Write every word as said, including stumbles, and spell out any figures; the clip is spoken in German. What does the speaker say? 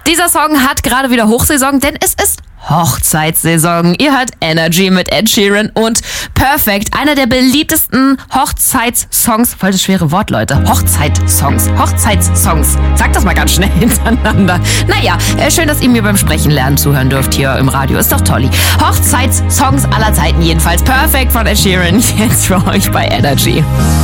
Dieser Song hat gerade wieder Hochsaison, denn es ist Hochzeitssaison. Ihr hört Energy mit Ed Sheeran und Perfect, einer der beliebtesten Hochzeitssongs. Voll das schwere Wort, Leute. Hochzeitssongs. Hochzeitssongs. Sagt das mal ganz schnell hintereinander. Naja, schön, dass ihr mir beim Sprechen lernen zuhören dürft hier im Radio. Ist doch tolli. Hochzeitssongs aller Zeiten jedenfalls. Perfect von Ed Sheeran. Jetzt für euch bei Energy.